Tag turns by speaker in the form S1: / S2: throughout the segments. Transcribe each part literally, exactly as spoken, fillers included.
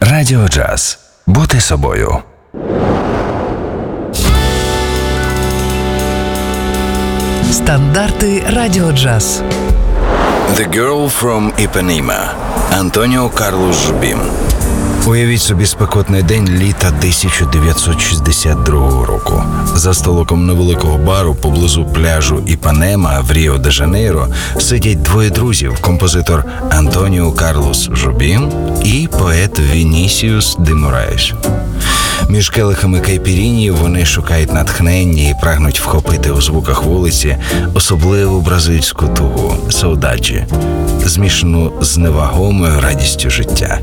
S1: Радіо Джаз. Бути собою.
S2: Стандарти Радіо Джаз.
S1: The Girl from Ipanema. Антоніо Карлос Жубім. Уявіть собі спекотний день літа тисяча дев'ятсот шістдесят другого року. За столиком невеликого бару поблизу пляжу Іпанема в Ріо-де-Жанейро сидять двоє друзів – композитор Антоніо Карлос Жубім і поет Вінісіус де Мораєс. Між келихами кайпіріні вони шукають натхнення і прагнуть вхопити у звуках вулиці особливу бразильську тугу – саудаджі, змішану з невагомою радістю життя.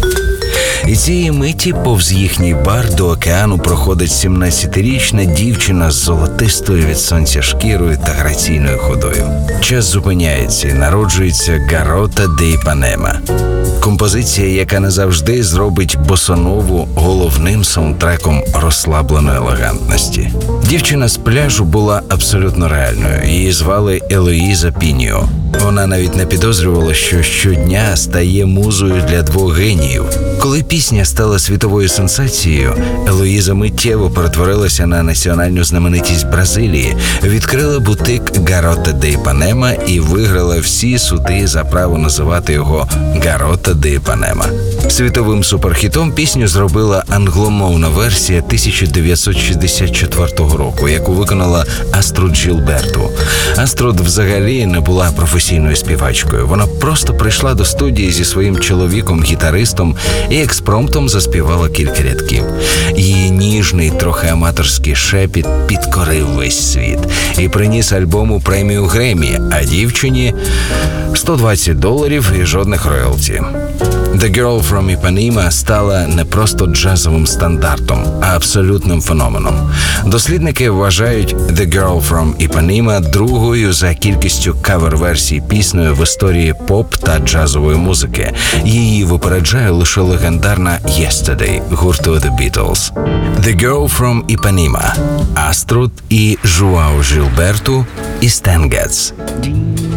S1: І цієї миті повз їхній бар до океану проходить сімнадцятирічна дівчина з золотистою від сонця шкірою та граційною ходою. Час зупиняється і народжується «Гарота де Іпанема». Композиція, яка назавжди зробить босанову головним саундтреком розслабленої елегантності. Дівчина з пляжу була абсолютно реальною. Її звали Елоїза Піньо. Вона навіть не підозрювала, що щодня стає музою для двох геніїв. Коли пісня стала світовою сенсацією, Елоїза миттєво перетворилася на національну знаменитість Бразилії, відкрила бутик «Гарота де Іпанема» і виграла всі суди за право називати його «Гарота де Іпанема». Світовим суперхітом пісню зробила англомовна версія тисяча дев'ятсот шістдесят четвертого року, яку виконала Аструд Джілберту. Аструд взагалі не була професійною співачкою. Вона просто прийшла до студії зі своїм чоловіком-гітаристом і експромтом заспівала кілька рядків. Її ніжний, трохи аматорський шепіт підкорив весь світ і приніс альбому премію Греммі, а дівчині сто двадцять доларів і жодних роялті. The Girl from Ipanema стала не просто джазовим стандартом, а абсолютним феноменом. Дослідники вважають The Girl from Ipanema другою за кількістю кавер-версій піснею в історії поп та джазової музики. Її випереджає лише легендарна Yesterday гурту The Beatles. The Girl from Ipanema, Аструд і Жуао Жілберту і Стен Гетц.